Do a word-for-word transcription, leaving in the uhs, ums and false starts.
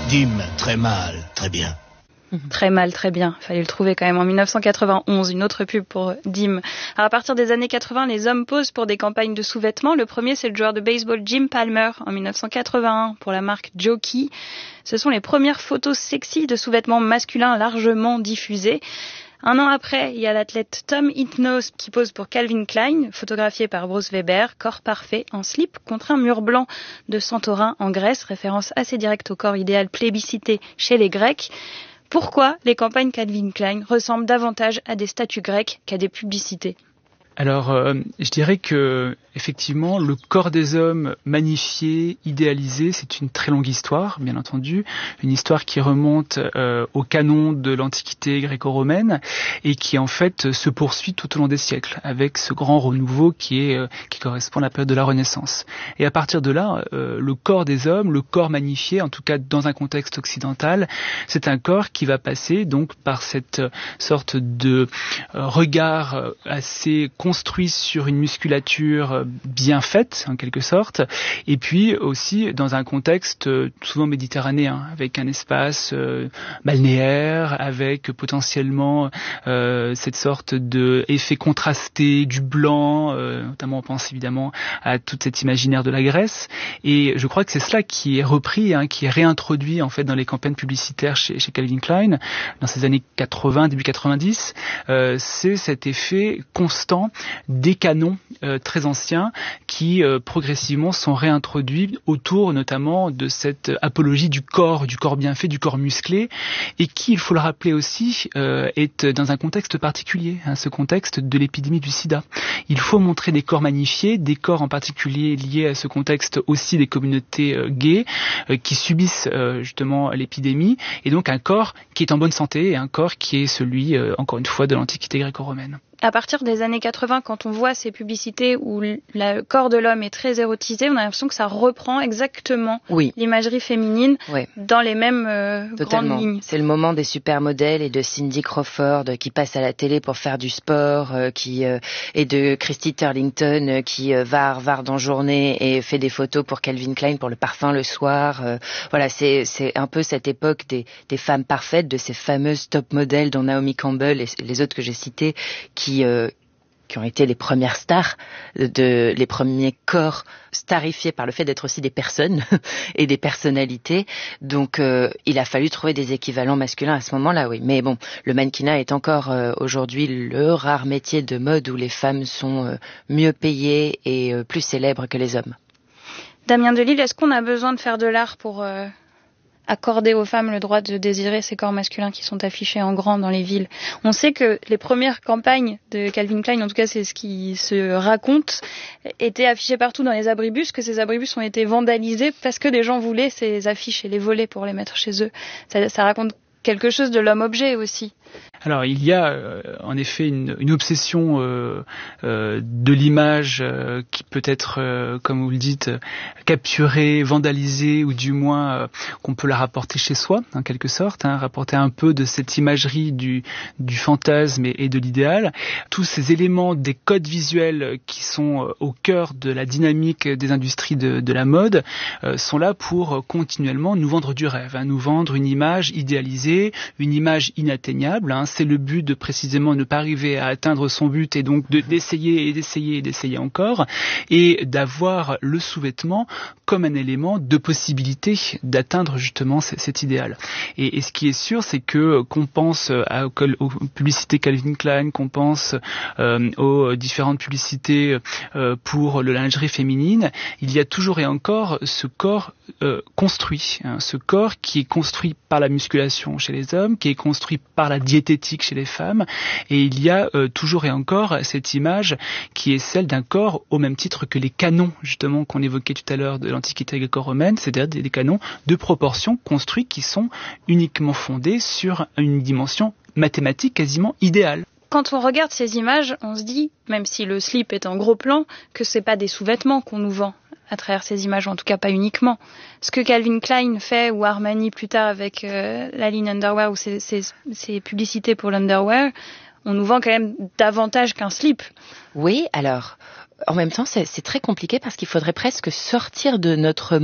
Dim, très mal, très bien. Très mal, très bien. Fallait le trouver quand même. En dix-neuf cent quatre-vingt-onze, une autre pub pour Dim. Alors à partir des années quatre-vingts, les hommes posent pour des campagnes de sous-vêtements. Le premier, c'est le joueur de baseball Jim Palmer en dix-neuf cent quatre-vingt-un pour la marque Jockey. Ce sont les premières photos sexy de sous-vêtements masculins largement diffusées. Un an après, il y a l'athlète Tom Hitnos qui pose pour Calvin Klein, photographié par Bruce Weber, corps parfait en slip contre un mur blanc de Santorin en Grèce, référence assez directe au corps idéal plébiscité chez les Grecs. Pourquoi les campagnes Calvin Klein ressemblent davantage à des statues grecques qu'à des publicités ? Alors, euh, je dirais que effectivement, le corps des hommes magnifié, idéalisé, c'est une très longue histoire, bien entendu, une histoire qui remonte euh, au canon de l'Antiquité gréco-romaine et qui en fait se poursuit tout au long des siècles avec ce grand renouveau qui est euh, qui correspond à la période de la Renaissance. Et à partir de là, euh, le corps des hommes, le corps magnifié, en tout cas dans un contexte occidental, c'est un corps qui va passer donc par cette sorte de euh, regard assez construit sur une musculature bien faite, en quelque sorte, et puis aussi dans un contexte souvent méditerranéen, avec un espace euh, balnéaire, avec potentiellement euh, cette sorte d'effet contrasté du blanc, euh, notamment on pense évidemment à toute cet imaginaire de la Grèce, et je crois que c'est cela qui est repris, hein, qui est réintroduit en fait dans les campagnes publicitaires chez, chez Calvin Klein, dans ces années quatre-vingts, début quatre-vingt-dix, euh, c'est cet effet constant des canons euh, très anciens qui euh, progressivement sont réintroduits autour notamment de cette apologie du corps, du corps bien fait, du corps musclé, et qui, il faut le rappeler aussi, euh, est dans un contexte particulier, hein, ce contexte de l'épidémie du sida. Il faut montrer des corps magnifiés, des corps en particulier liés à ce contexte aussi des communautés euh, gays euh, qui subissent euh, justement l'épidémie, et donc un corps qui est en bonne santé et un corps qui est celui, euh, encore une fois, de l'Antiquité gréco-romaine. À partir des années quatre-vingts, quand on voit ces publicités où le corps de l'homme est très érotisé, on a l'impression que ça reprend exactement oui. l'imagerie féminine oui. dans les mêmes euh, Totalement. grandes lignes. C'est le moment des supermodèles et de Cindy Crawford qui passe à la télé pour faire du sport, euh, qui euh, et de Christy Turlington euh, qui euh, va à Harvard en journée et fait des photos pour Calvin Klein pour le parfum le soir. Euh, voilà, c'est c'est un peu cette époque des des femmes parfaites, de ces fameuses top modèles dont Naomi Campbell et les autres que j'ai citées, qui Qui, euh, qui ont été les premières stars, de, les premiers corps starifiés par le fait d'être aussi des personnes et des personnalités. Donc, euh, il a fallu trouver des équivalents masculins à ce moment-là, oui. Mais bon, le mannequinat est encore euh, aujourd'hui le rare métier de mode où les femmes sont euh, mieux payées et euh, plus célèbres que les hommes. Damien Delille, est-ce qu'on a besoin de faire de l'art pour euh, accorder aux femmes le droit de désirer ces corps masculins qui sont affichés en grand dans les villes? On sait que les premières campagnes de Calvin Klein, en tout cas c'est ce qui se raconte, étaient affichées partout dans les abribus, que ces abribus ont été vandalisés parce que les gens voulaient ces affiches et les voler pour les mettre chez eux. Ça, ça raconte quelque chose de l'homme-objet aussi. Alors il y a euh, en effet une, une obsession euh, euh, de l'image euh, qui peut être, euh, comme vous le dites, euh, capturée, vandalisée, ou du moins euh, qu'on peut la rapporter chez soi, en quelque sorte, hein, rapporter un peu de cette imagerie du, du fantasme et, et de l'idéal. Tous ces éléments des codes visuels qui sont euh, au cœur de la dynamique des industries de, de la mode euh, sont là pour euh, continuellement nous vendre du rêve, hein, nous vendre une image idéalisée, une image inatteignable. Hein, c'est le but de précisément ne pas arriver à atteindre son but et donc de, d'essayer et d'essayer et d'essayer encore et d'avoir le sous-vêtement comme un élément de possibilité d'atteindre justement c- cet idéal. Et, et ce qui est sûr, c'est que qu'on pense à, aux publicités Calvin Klein, qu'on pense euh, aux différentes publicités euh, pour le lingerie féminine, il y a toujours et encore ce corps euh, construit, hein, ce corps qui est construit par la musculation chez les hommes, qui est construit par la diététique chez les femmes, et il y a euh, toujours et encore cette image qui est celle d'un corps au même titre que les canons justement qu'on évoquait tout à l'heure de l'Antiquité gréco-romaine, c'est-à-dire des, des canons de proportions construits qui sont uniquement fondés sur une dimension mathématique quasiment idéale. Quand on regarde ces images, on se dit, même si le slip est en gros plan, que c'est pas des sous-vêtements qu'on nous vend à travers ces images, ou en tout cas pas uniquement. Ce que Calvin Klein fait, ou Armani plus tard avec euh, la ligne Underwear, ou ses, ses, ses publicités pour l'Underwear, on nous vend quand même davantage qu'un slip. Oui, alors, en même temps, c'est, c'est très compliqué parce qu'il faudrait presque sortir de notre